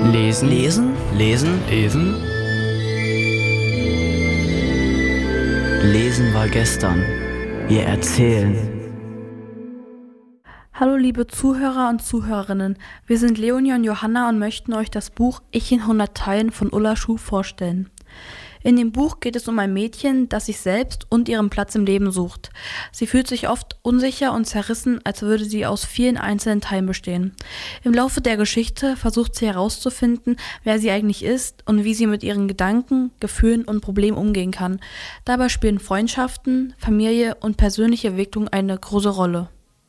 Lesen. Lesen. Lesen. Lesen. Lesen war gestern. Wir erzählen. Hallo liebe Zuhörer und Zuhörerinnen, wir sind Leonie und Johanna und möchten euch das Buch Ich in 100 Teilen von Ulla Schuh vorstellen. In dem Buch geht es um ein Mädchen, das sich selbst und ihren Platz im Leben sucht. Sie fühlt sich oft unsicher und zerrissen, als würde sie aus vielen einzelnen Teilen bestehen. Im Laufe der Geschichte versucht sie herauszufinden, wer sie eigentlich ist und wie sie mit ihren Gedanken, Gefühlen und Problemen umgehen kann. Dabei spielen Freundschaften, Familie und persönliche Entwicklung eine große Rolle.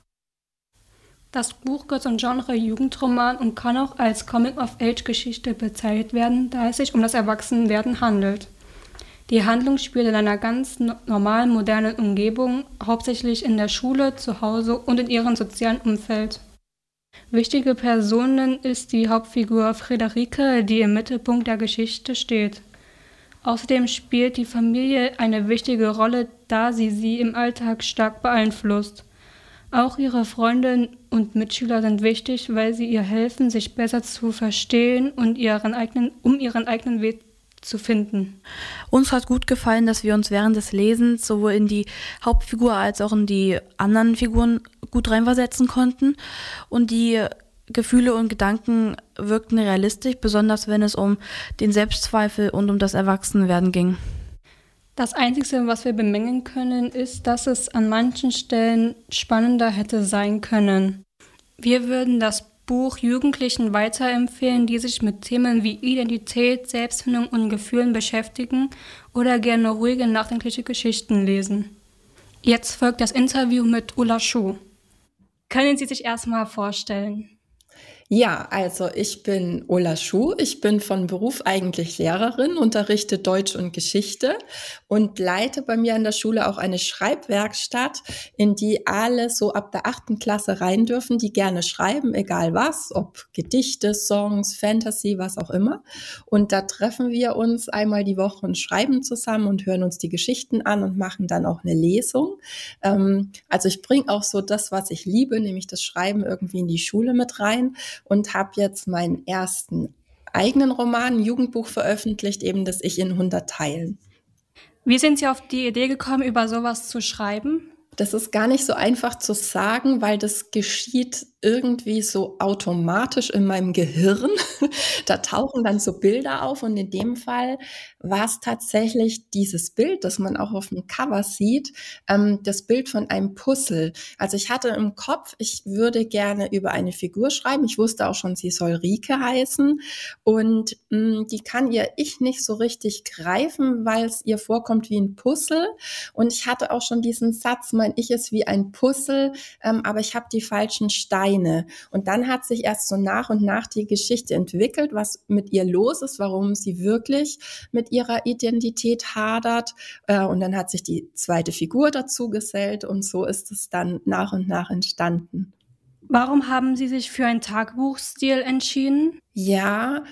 Das Buch gehört zum Genre Jugendroman und kann auch als Coming-of-Age-Geschichte bezeichnet werden, da es sich um das Erwachsenwerden handelt. Die Handlung spielt in einer ganz normalen, modernen Umgebung, hauptsächlich in der Schule, zu Hause und in ihrem sozialen Umfeld. Wichtige Personen ist die Hauptfigur Friederike, die im Mittelpunkt der Geschichte steht. Außerdem spielt die Familie eine wichtige Rolle, da sie im Alltag stark beeinflusst. Auch ihre Freunde und Mitschüler sind wichtig, weil sie ihr helfen, sich besser zu verstehen und ihren eigenen Weg zu finden. Uns hat gut gefallen, dass wir uns während des Lesens sowohl in die Hauptfigur als auch in die anderen Figuren gut reinversetzen konnten. Und die Gefühle und Gedanken wirkten realistisch, besonders wenn es um den Selbstzweifel und um das Erwachsenwerden ging. Das Einzige, was wir bemängeln können, ist, dass es an manchen Stellen spannender hätte sein können. Wir würden das Buch Jugendlichen weiterempfehlen, die sich mit Themen wie Identität, Selbstfindung und Gefühlen beschäftigen oder gerne ruhige, nachdenkliche Geschichten lesen. Jetzt folgt das Interview mit Ulla Schuh. Können Sie sich erstmal vorstellen? Ja, also ich bin Ulla Schuh. Ich bin von Beruf eigentlich Lehrerin, unterrichte Deutsch und Geschichte und leite bei mir an der Schule auch eine Schreibwerkstatt, in die alle so ab der 8. Klasse rein dürfen, die gerne schreiben, egal was, ob Gedichte, Songs, Fantasy, was auch immer. Und da treffen wir uns einmal die Woche und schreiben zusammen und hören uns die Geschichten an und machen dann auch eine Lesung. Also ich bringe auch so das, was ich liebe, nämlich das Schreiben irgendwie in die Schule mit rein. Und habe jetzt meinen ersten eigenen Roman, ein Jugendbuch veröffentlicht, eben das Ich in 100 Teilen. Wie sind Sie auf die Idee gekommen, über sowas zu schreiben? Das ist gar nicht so einfach zu sagen, weil das geschieht irgendwie so automatisch in meinem Gehirn. Da tauchen dann so Bilder auf und in dem Fall war es tatsächlich dieses Bild, das man auch auf dem Cover sieht, das Bild von einem Puzzle. Also ich hatte im Kopf, ich würde gerne über eine Figur schreiben. Ich wusste auch schon, sie soll Rike heißen und die kann ihr Ich nicht so richtig greifen, weil es ihr vorkommt wie ein Puzzle. Und ich hatte auch schon diesen Satz, mein Ich ist wie ein Puzzle, aber ich habe die falschen Steine. Und dann hat sich erst so nach und nach die Geschichte entwickelt, was mit ihr los ist, warum sie wirklich mit ihrer Identität hadert. Und dann hat sich die zweite Figur dazu gesellt und so ist es dann nach und nach entstanden. Warum haben Sie sich für einen Tagebuchstil entschieden? Ja,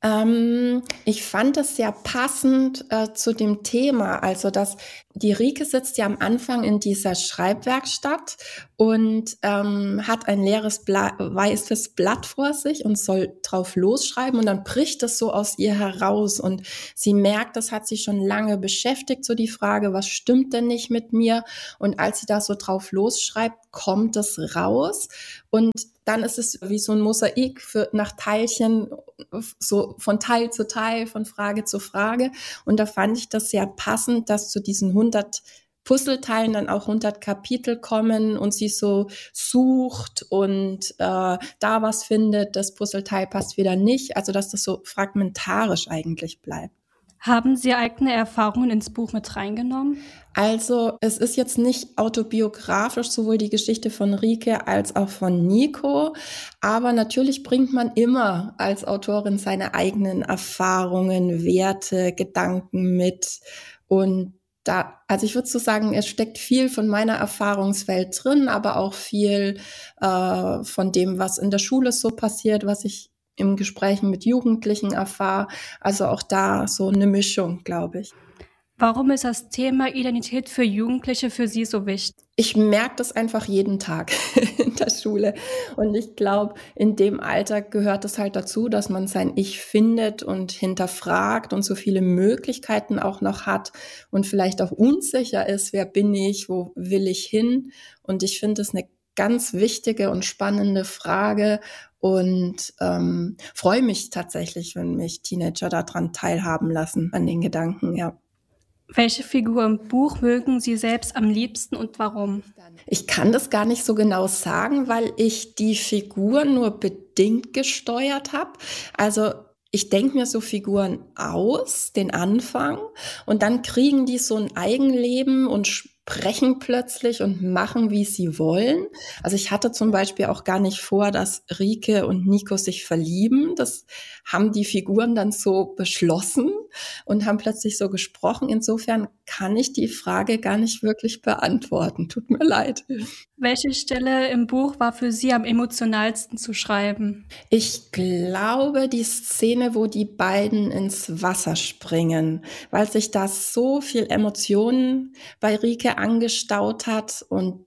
ich fand es sehr passend zu dem Thema. Also, dass die Rike sitzt ja am Anfang in dieser Schreibwerkstatt und hat ein leeres weißes Blatt vor sich und soll drauf losschreiben und dann bricht das so aus ihr heraus und sie merkt, das hat sie schon lange beschäftigt, so die Frage, was stimmt denn nicht mit mir? Und als sie da so drauf losschreibt, kommt es raus und dann ist es wie so ein Mosaik nach Teilchen, so von Teil zu Teil, von Frage zu Frage. Und da fand ich das sehr passend, dass zu diesen 100 Puzzleteilen dann auch 100 Kapitel kommen und sie so sucht und da was findet, das Puzzleteil passt wieder nicht. Also dass das so fragmentarisch eigentlich bleibt. Haben Sie eigene Erfahrungen ins Buch mit reingenommen? Also es ist jetzt nicht autobiografisch, sowohl die Geschichte von Rike als auch von Nico, aber natürlich bringt man immer als Autorin seine eigenen Erfahrungen, Werte, Gedanken mit und also ich würde so sagen, es steckt viel von meiner Erfahrungswelt drin, aber auch viel von dem, was in der Schule so passiert, was ich im Gesprächen mit Jugendlichen erfahre. Also auch da so eine Mischung, glaube ich. Warum ist das Thema Identität für Jugendliche für Sie so wichtig? Ich merke das einfach jeden Tag in der Schule. Und ich glaube, in dem Alter gehört es halt dazu, dass man sein Ich findet und hinterfragt und so viele Möglichkeiten auch noch hat und vielleicht auch unsicher ist, wer bin ich, wo will ich hin? Und ich finde es eine ganz wichtige und spannende Frage und freue mich tatsächlich, wenn mich Teenager daran teilhaben lassen, an den Gedanken, ja. Welche Figur im Buch mögen Sie selbst am liebsten und warum? Ich kann das gar nicht so genau sagen, weil ich die Figur nur bedingt gesteuert habe. Also ich denke mir so Figuren aus, den Anfang, und dann kriegen die so ein Eigenleben und sprechen plötzlich und machen, wie sie wollen. Also ich hatte zum Beispiel auch gar nicht vor, dass Rike und Nico sich verlieben. Das haben die Figuren dann so beschlossen und haben plötzlich so gesprochen. Insofern kann ich die Frage gar nicht wirklich beantworten. Tut mir leid. Welche Stelle im Buch war für Sie am emotionalsten zu schreiben? Ich glaube, die Szene, wo die beiden ins Wasser springen, weil sich da so viel Emotionen bei Rike angestaut hat und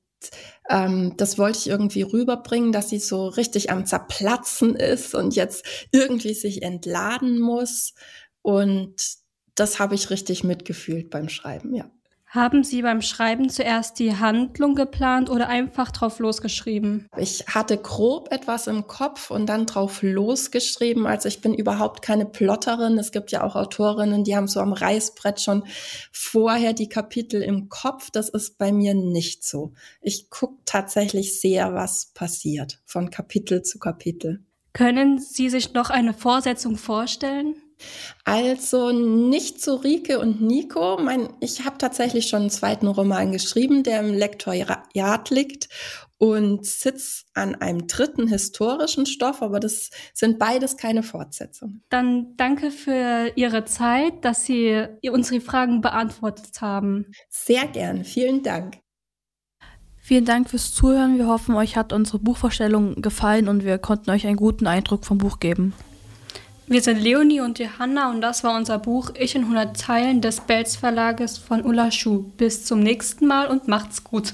das wollte ich irgendwie rüberbringen, dass sie so richtig am Zerplatzen ist und jetzt irgendwie sich entladen muss. Und das habe ich richtig mitgefühlt beim Schreiben, ja. Haben Sie beim Schreiben zuerst die Handlung geplant oder einfach drauf losgeschrieben? Ich hatte grob etwas im Kopf und dann drauf losgeschrieben. Also ich bin überhaupt keine Plotterin. Es gibt ja auch Autorinnen, die haben so am Reißbrett schon vorher die Kapitel im Kopf. Das ist bei mir nicht so. Ich gucke tatsächlich sehr, was passiert, von Kapitel zu Kapitel. Können Sie sich noch eine Fortsetzung vorstellen? Also nicht zu Rike und Nico. Ich habe tatsächlich schon einen zweiten Roman geschrieben, der im Lektoriat liegt und sitzt an einem dritten historischen Stoff, aber das sind beides keine Fortsetzungen. Dann danke für Ihre Zeit, dass Sie unsere Fragen beantwortet haben. Sehr gern, vielen Dank. Vielen Dank fürs Zuhören. Wir hoffen, euch hat unsere Buchvorstellung gefallen und wir konnten euch einen guten Eindruck vom Buch geben. Wir sind Leonie und Johanna und das war unser Buch Ich in 100 Teilen des Belz Verlages von Ulla Schuh. Bis zum nächsten Mal und macht's gut.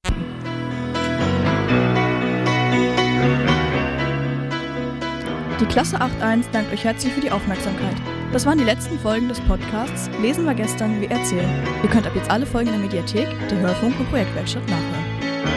Die Klasse 8.1 dankt euch herzlich für die Aufmerksamkeit. Das waren die letzten Folgen des Podcasts Lesen war gestern, wir erzählen. Ihr könnt ab jetzt alle Folgen in der Mediathek, der Hörfunk und Projektwerkstatt nachhören.